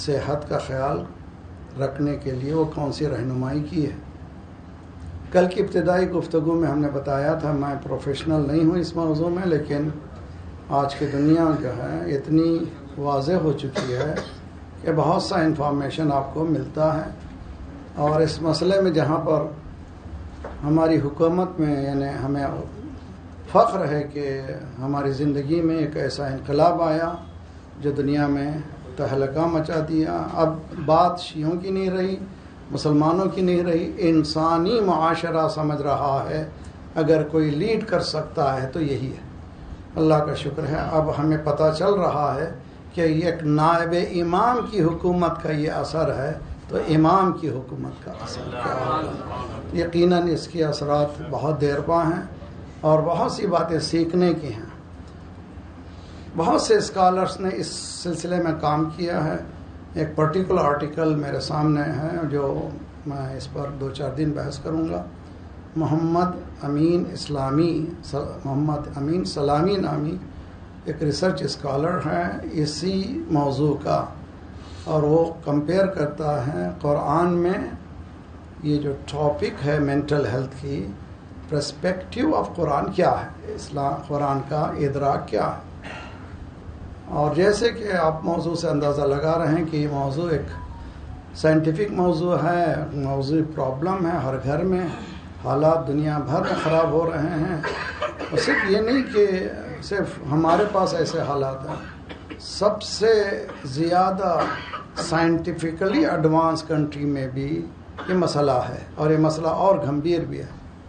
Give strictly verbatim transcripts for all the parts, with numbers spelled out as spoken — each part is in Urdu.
صحت کا خیال رکھنے کے لیے وہ کون سی رہنمائی کی ہے. کل کی ابتدائی گفتگو میں ہم نے بتایا تھا میں پروفیشنل نہیں ہوں اس موضوع میں، لیکن آج کی دنیا جو ہے اتنی واضح ہو چکی ہے کہ بہت سا انفارمیشن آپ کو ملتا ہے، اور اس مسئلے میں جہاں پر ہماری حکومت میں یعنی ہمیں فخر ہے کہ ہماری زندگی میں ایک ایسا انقلاب آیا جو دنیا میں تہلکہ مچا دیا. اب بات شیعوں کی نہیں رہی، مسلمانوں کی نہیں رہی، انسانی معاشرہ سمجھ رہا ہے اگر کوئی لیڈ کر سکتا ہے تو یہی ہے. اللہ کا شکر ہے اب ہمیں پتہ چل رہا ہے کہ یہ ایک نائب امام کی حکومت کا یہ اثر ہے، تو امام کی حکومت کا اثر کیا ہوگا. یقیناً اس کے اثرات بہت دیر پا ہیں اور بہت سی باتیں سیکھنے کی ہیں. بہت سے اسکالرس نے اس سلسلے میں کام کیا ہے. ایک پرٹیکولر آرٹیکل میرے سامنے ہے جو میں اس پر دو چار دن بحث کروں گا. محمد امین اسلامی محمد امین سلامی نامی ایک ریسرچ اسکالر ہے اسی موضوع کا، اور وہ کمپیئر کرتا ہے قرآن میں یہ جو ٹاپک ہے مینٹل ہیلتھ کی، پرسپیکٹیو آف قرآن کیا ہے، اسلام قرآن کا ادراک کیا ہے. اور جیسے کہ آپ موضوع سے اندازہ لگا رہے ہیں کہ یہ موضوع ایک سائنٹیفک موضوع ہے، موضوع پرابلم ہے. ہر گھر میں حالات دنیا بھر میں خراب ہو رہے ہیں، اور صرف یہ نہیں کہ صرف ہمارے پاس ایسے حالات ہیں، سب سے زیادہ سائنٹیفکلی ایڈوانس کنٹری میں بھی یہ مسئلہ ہے، اور یہ مسئلہ اور گھمبیر بھی ہے.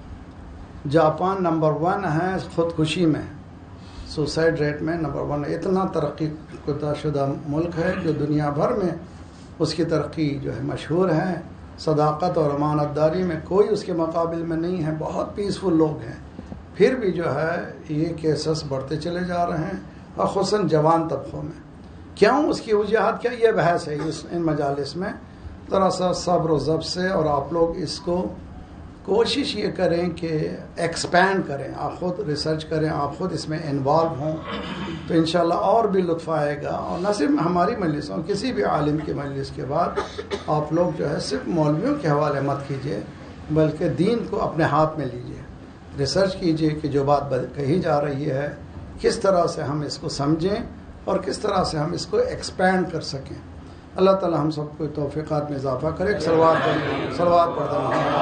جاپان نمبر ون ہے خودکشی میں، سوسائڈ ریٹ میں نمبر ون. اتنا ترقی شدہ ملک ہے جو دنیا بھر میں اس کی ترقی جو ہے مشہور ہے. صداقت اور امانت داری میں کوئی اس کے مقابل میں نہیں ہے. بہت پیسفل لوگ ہیں، پھر بھی جو ہے یہ کیسز بڑھتے چلے جا رہے ہیں، اور خصوصاً جوان طبقوں میں. کیوں؟ اس کی وجوہات کیا؟ یہ بحث ہے اس ان مجالس میں. ذرا سا صبر و ضبط سے، اور آپ لوگ اس کو کوشش یہ کریں کہ ایکسپینڈ کریں، آپ خود ریسرچ کریں، آپ خود اس میں انوالو ہوں، تو انشاءاللہ اور بھی لطف آئے گا. اور نہ صرف ہماری مجلسوں، کسی بھی عالم کی مجلس کے بعد آپ لوگ جو ہے صرف مولویوں کے حوالے مت کیجیے، بلکہ دین کو اپنے ہاتھ میں لیجیے. ریسرچ کیجیے کہ جو بات کہی جا رہی ہے کس طرح سے ہم اس کو سمجھیں اور کس طرح سے ہم اس کو ایکسپینڈ کر سکیں. اللہ تعالی ہم سب کو توفیقات میں اضافہ کرے. صلوات پڑھیں، صلوات پڑھتے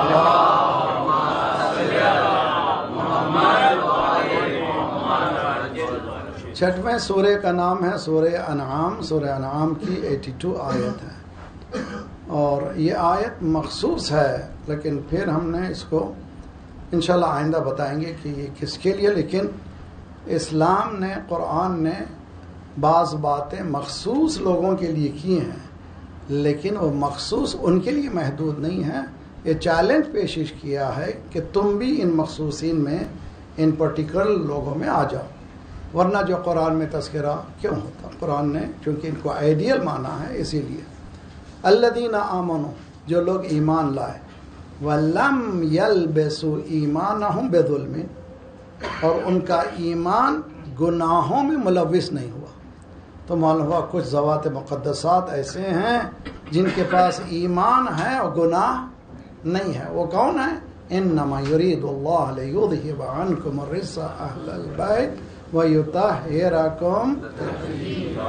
چھٹویں سورہ کا نام ہے سورہ انعام. سورہ انعام کی اٹھاسی آیت ہے، اور یہ آیت مخصوص ہے، لیکن پھر ہم نے اس کو انشاءاللہ آئندہ بتائیں گے کہ یہ کس کے لیے. لیکن اسلام نے، قرآن نے بعض باتیں مخصوص لوگوں کے لیے کی ہیں، لیکن وہ مخصوص ان کے لیے محدود نہیں ہیں. یہ چیلنج پیش کیا ہے کہ تم بھی ان مخصوصین میں، ان پرٹیکولر لوگوں میں آ جاؤ، ورنہ جو قرآن میں تذکرہ کیوں ہوتا؟ قرآن نے چونکہ ان کو آئیڈیل مانا ہے، اسی لیے الذین آمنوا، جو لوگ ایمان لائے، وَلَمْ يَلْبِسُوا إِيمَانَهُمْ بِظُلْمٍ، اور ان کا ایمان گناہوں میں ملوث نہیں ہوا. تو معلوم ہوا کچھ ذوات مقدسات ایسے ہیں جن کے پاس ایمان ہے اور گناہ نہیں ہے. وہ کون ہے؟ انما یرید اللہ لیذہب عنکم الرجس اہل البیت ویطہرکم تطہیرا.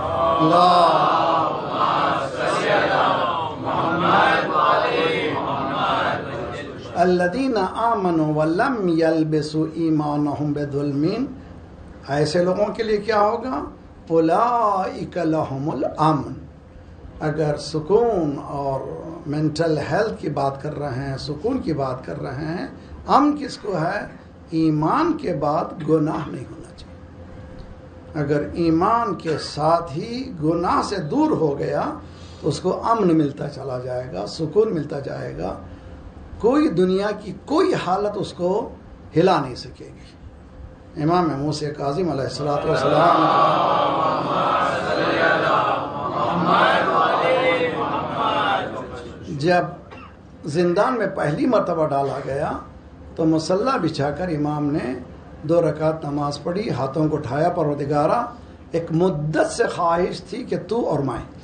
الذین آمنوا ولم یلبسوا ایمانہم بظلم، ایسے لوگوں کے لیے کیا ہوگا؟ اولئک لہم الامن. اگر سکون اور مینٹل ہیلتھ کی بات کر رہے ہیں، سکون کی بات کر رہے ہیں، امن کس کو ہے؟ ایمان کے بعد گناہ نہیں ہونا چاہیے. اگر ایمان کے ساتھ ہی گناہ سے دور ہو گیا تو اس کو امن ملتا چلا جائے گا، سکون ملتا جائے گا. کوئی دنیا کی کوئی حالت اس کو ہلا نہیں سکے گی. امام موسیٰ کاظم علیہ الصلوۃ والسلام جب زندان میں پہلی مرتبہ ڈالا گیا تو مسلح بچھا کر امام نے دو رکعت نماز پڑھی، ہاتھوں کو اٹھایا، پروردگارا ایک مدت سے خواہش تھی کہ تو اور میں